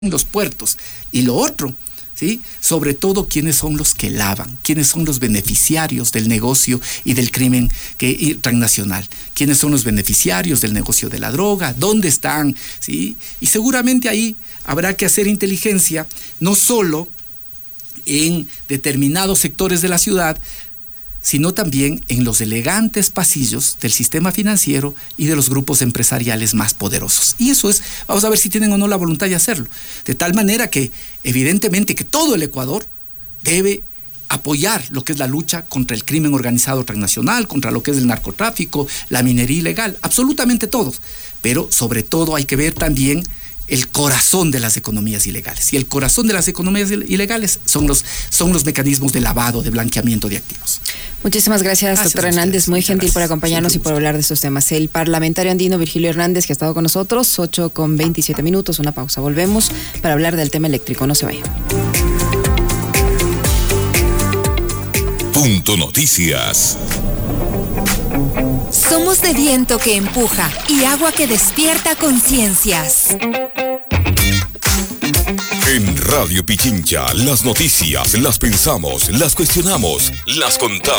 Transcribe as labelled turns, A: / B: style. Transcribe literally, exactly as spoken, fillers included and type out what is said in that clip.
A: los puertos. Y lo otro, ¿sí? Sobre todo, quiénes son los que lavan, quiénes son los beneficiarios del negocio y del crimen que, transnacional, quiénes son los beneficiarios del negocio de la droga, dónde están, ¿sí? Y seguramente ahí habrá que hacer inteligencia, no solo en determinados sectores de la ciudad, sino también en los elegantes pasillos del sistema financiero y de los grupos empresariales más poderosos. Y eso es, vamos a ver si tienen o no la voluntad de hacerlo. De tal manera que, evidentemente, que todo el Ecuador debe apoyar lo que es la lucha contra el crimen organizado transnacional, contra lo que es el narcotráfico, la minería ilegal, absolutamente todos. Pero, sobre todo, hay que ver también el corazón de las economías ilegales. Y el corazón de las economías ilegales son los, son los mecanismos de lavado, de blanqueamiento de activos.
B: Muchísimas gracias, gracias doctor Hernández. Muy gentil gracias por acompañarnos y por hablar de estos temas. El parlamentario andino Virgilio Hernández, que ha estado con nosotros, ocho con veintisiete minutos, una pausa. Volvemos para hablar del tema eléctrico. No se vayan.
C: Punto Noticias.
D: Somos de viento que empuja y agua que despierta conciencias.
C: En Radio Pichincha, las noticias las pensamos, las cuestionamos, las contamos.